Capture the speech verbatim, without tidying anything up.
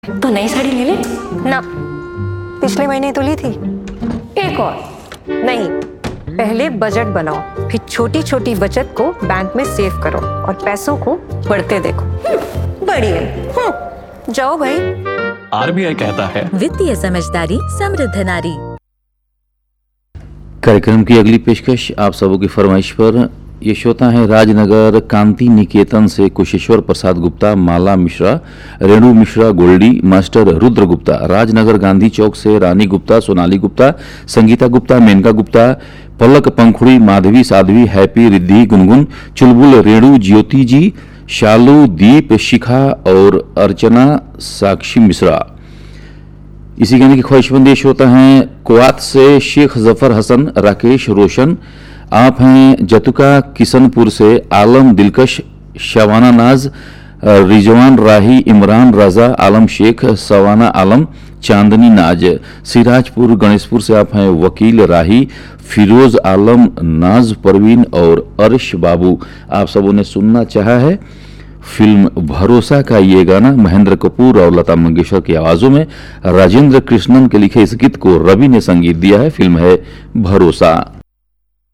तो नई साड़ी ले ले ना, पिछले महीने तो ली थी। एक और। नहीं, पहले बजट बनाओ, फिर छोटी छोटी बचत को बैंक में सेव करो और पैसों को बढ़ते देखो। बढ़िया। जाओ भाई। आरबीआई कहता है वित्तीय समझदारी समृद्ध नारी। कार्यक्रम की अगली पेशकश आप सबों की फरमाइश पर। ये श्रोता है राजनगर कांति निकेतन से कुशेश्वर प्रसाद गुप्ता, माला मिश्रा, रेणु मिश्रा गोल्डी, मास्टर रुद्र गुप्ता। राजनगर गांधी चौक से रानी गुप्ता, सोनाली गुप्ता, संगीता गुप्ता, मेनका गुप्ता, पलक पंखुड़ी, माधवी साध्वी, हैप्पी, रिद्धि, गुनगुन, चुलबुल, रेणु, ज्योति जी, शालू, दीप, शिखा और अर्चना साक्षी मिश्रा। इसी गाने की ख्वाहिशमंद श्रोता हैं कुवैत से शेख जफर हसन, राकेश रोशन। आप हैं जतुका किशनपुर से आलम दिलकश, शवाना नाज, रिजवान राही, इमरान रजा, आलम शेख, सवाना आलम, चांदनी नाज। सिराजपुर गणेशपुर से आप हैं वकील राही, फिरोज आलम, नाज परवीन और अर्श बाबू। आप सबों ने सुनना चाहा है फिल्म भरोसा का ये गाना महेंद्र कपूर और लता मंगेशकर की आवाजों में। राजेंद्र कृष्णन के लिखे इस गीत को रवि ने संगीत दिया है। फिल्म है भरोसा।